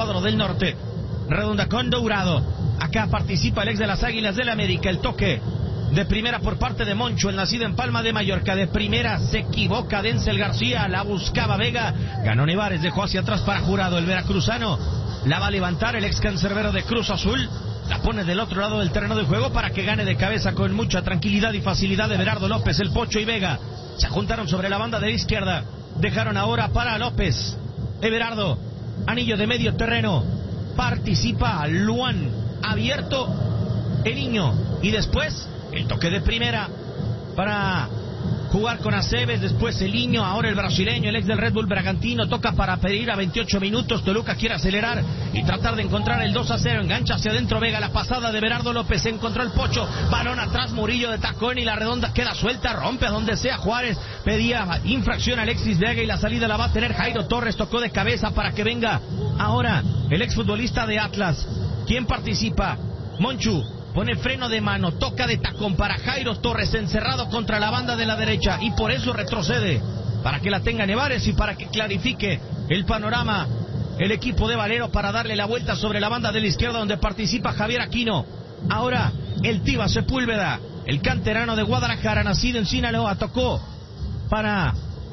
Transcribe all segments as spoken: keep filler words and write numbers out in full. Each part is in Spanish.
cuadro del norte. Redonda con Dourado. Acá participa el ex de las Águilas del América. El toque de primera por parte de Moncho, el nacido en Palma de Mallorca. De primera se equivoca Denzel García, la buscaba Vega. Ganó Nevares, dejó hacia atrás para Jurado. El veracruzano la va a levantar el ex cancerbero de Cruz Azul. La pone del otro lado del terreno de juego para que gane de cabeza con mucha tranquilidad y facilidad Everardo López. El Pocho y Vega se juntaron sobre la banda de la izquierda. Dejaron ahora para López. Everardo, anillo de medio terreno. Participa Luan, abierto el niño. Y después el toque de primera para jugar con Aceves. Después el niño, ahora el brasileño, el ex del Red Bull Bragantino. Toca para pedir a veintiocho minutos. Toluca quiere acelerar y tratar de encontrar el dos a cero. Engancha hacia adentro Vega, la pasada de Everardo López. Se encontró el Pocho, balón atrás, Murillo de tacón y la redonda queda suelta. Rompe a donde sea Juárez. Pedía infracción Alexis Vega y la salida la va a tener Jairo Torres. Tocó de cabeza para que venga ahora el exfutbolista de Atlas. ¿Quién participa? Monchu. Pone freno de mano, toca de tacón para Jairo Torres, encerrado contra la banda de la derecha, y por eso retrocede, para que la tenga Nevares y para que clarifique el panorama el equipo de Valero para darle la vuelta sobre la banda de la izquierda donde participa Javier Aquino. Ahora el Tiva Sepúlveda, el canterano de Guadalajara, nacido en Sinaloa, tocó para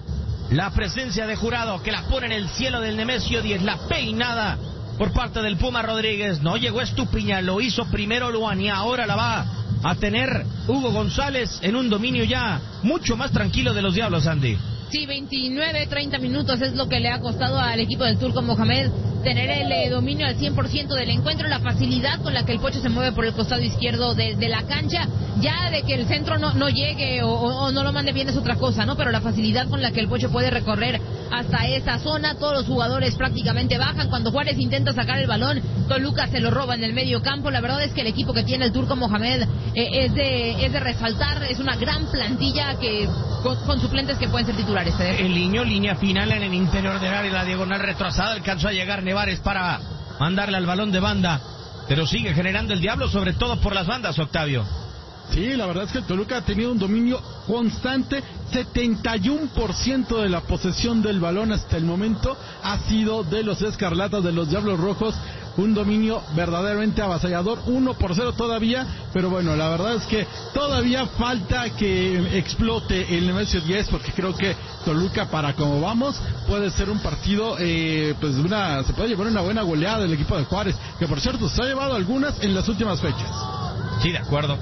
la presencia de Jurado, que la pone en el cielo del Nemesio diez, la peinada por parte del Puma Rodríguez. No llegó Estupiña, lo hizo primero Luan y ahora la va a tener Hugo González en un dominio ya mucho más tranquilo de los Diablos, Andy. Sí, veintinueve, treinta minutos es lo que le ha costado al equipo del Turco Mohamed tener el eh, dominio al cien por ciento del encuentro, la facilidad con la que el Pocho se mueve por el costado izquierdo de, de la cancha. Ya de que el centro no, no llegue o, o, o no lo mande bien es otra cosa, ¿no? Pero la facilidad con la que el Pocho puede recorrer hasta esa zona, todos los jugadores prácticamente bajan. Cuando Juárez intenta sacar el balón, Toluca se lo roba en el medio campo. La verdad es que el equipo que tiene el Turco Mohamed eh, es, de, es de resaltar, es una gran plantilla que con, con suplentes que pueden ser titulares. ¿eh? El niño, línea final en el interior del área, la diagonal retrasada, alcanzó a llegar Nevares para mandarle al balón de banda, pero sigue generando el Diablo, sobre todo por las bandas, Octavio. Sí, la verdad es que el Toluca ha tenido un dominio constante. setenta y uno por ciento de la posesión del balón hasta el momento ha sido de los Escarlatas, de los Diablos Rojos. Un dominio verdaderamente avasallador, uno por cero todavía, pero bueno, la verdad es que todavía falta que explote el Nemesio diez, porque creo que Toluca, para como vamos, puede ser un partido, eh, pues una, se puede llevar una buena goleada del equipo de Juárez, que por cierto se ha llevado algunas en las últimas fechas. Sí, de acuerdo.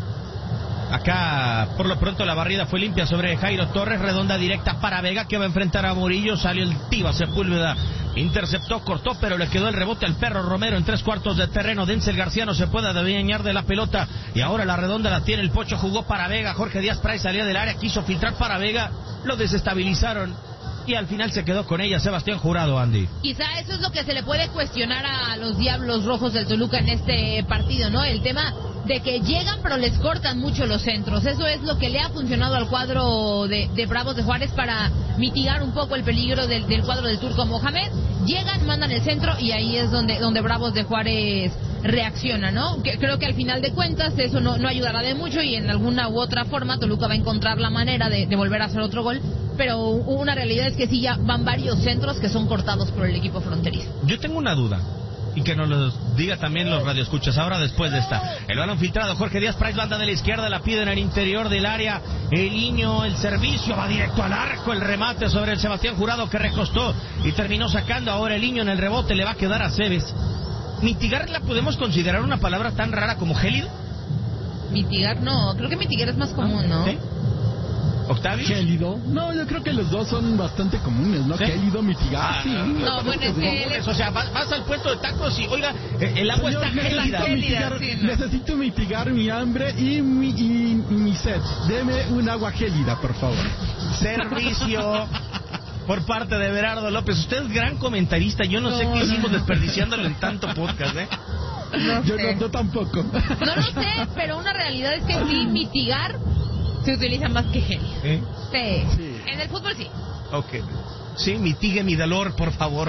Acá, por lo pronto, la barrida fue limpia sobre Jairo Torres, redonda directa para Vega, que va a enfrentar a Murillo. Salió el Tiva Sepúlveda, interceptó, cortó, pero le quedó el rebote al Perro Romero en tres cuartos de terreno. Denzel García no se puede adueñar de la pelota, y ahora la redonda la tiene el Pocho. Jugó para Vega, Jorge Díaz Prais salía del área, quiso filtrar para Vega, lo desestabilizaron y al final se quedó con ella Sebastián Jurado, Andy. Quizá eso es lo que se le puede cuestionar a los Diablos Rojos del Toluca en este partido, ¿no? El tema de que llegan pero les cortan mucho los centros. Eso es lo que le ha funcionado al cuadro de, de Bravos de Juárez para mitigar un poco el peligro del, del cuadro del Turco Mohamed. Llegan, mandan el centro y ahí es donde, donde Bravos de Juárez reacciona, ¿no? Que, creo que al final de cuentas eso no, no ayudará de mucho y en alguna u otra forma Toluca va a encontrar la manera de, de volver a hacer otro gol, pero una realidad es que sí, ya van varios centros que son cortados por el equipo fronterizo. Yo tengo una duda, y que nos lo diga también los radioescuchas ahora después de esta. El balón filtrado, Jorge Díaz Prais, banda de la izquierda, la pide en el interior del área. El niño, el servicio, va directo al arco, el remate sobre el Sebastián Jurado que recostó y terminó sacando. Ahora el niño en el rebote, le va a quedar a Cebes. ¿Mitigar la podemos considerar una palabra tan rara como gélido? Mitigar no, creo que mitigar es más común, ¿no? ¿Sí? ¿Octavio? Gélido. No, yo creo que los dos son bastante comunes, ¿no? ¿Sí? Gélido, mitigar. Ah, sí. No, bueno, es que él es... O sea, vas, vas al puesto de tacos y, oiga, el agua Señor, está gélida. Necesito mitigar, sí, ¿no? necesito mitigar mi hambre y mi, y, y mi sed. Deme un agua gélida, por favor. Servicio por parte de Everardo López. Usted es gran comentarista. Yo no, no sé qué hicimos desperdiciándolo en tanto podcast, ¿eh? No yo, sé. no, yo tampoco. No lo sé, pero una realidad es que sí, mitigar se utiliza más que genio. ¿Eh? Sí. Sí. En el fútbol sí. Ok. Sí, mitigue mi dolor, por favor.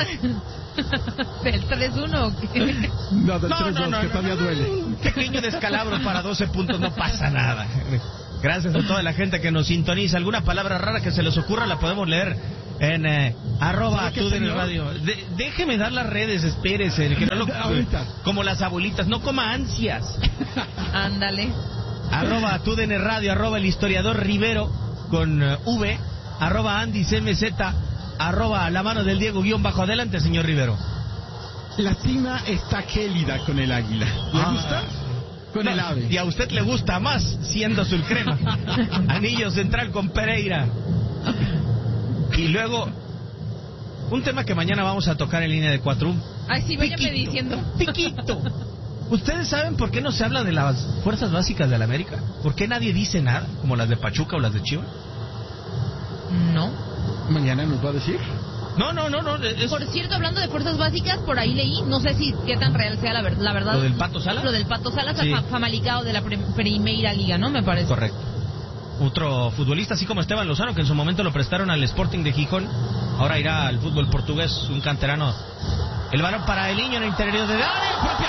¿Del tres uno o qué? No, del No, tres dos, no, no, que no, todavía no, duele. Un pequeño descalabro para doce puntos, no pasa nada. Gracias a toda la gente que nos sintoniza. Alguna palabra rara que se les ocurra la podemos leer En eh, arroba tu D N Radio. De, déjeme dar las redes, espérese. Que no lo, como las abuelitas, no coma ansias. Ándale. Arroba tu D N Radio, arroba el historiador Rivero con uh, V, arroba Andy C M Z, arroba la mano del Diego guión bajo. Adelante, señor Rivero. La cima está gélida con el águila. ¿Le ah. gusta? Con no, el ave. Y a usted le gusta más siendo azul crema. Anillo central con Pereira. Y luego, un tema que mañana vamos a tocar en línea de cuatro. Ay, sí, váyame diciendo. Piquito. ¿Ustedes saben por qué no se habla de las fuerzas básicas de la América? ¿Por qué nadie dice nada? Como las de Pachuca o las de Chivas. No. ¿Mañana nos va a decir? No, no, no, no. Es... Por cierto, hablando de fuerzas básicas, por ahí leí, no sé si qué tan real sea la, ver, la verdad. ¿Lo del Pato Salas? Lo del Pato Salas, sí. fa Famalicao de la pre Primeira Liga, ¿no? Me parece. Correcto. Otro futbolista, así como Esteban Lozano, que en su momento lo prestaron al Sporting de Gijón, ahora irá al fútbol portugués, un canterano. El balón para el niño en el interior de área, propia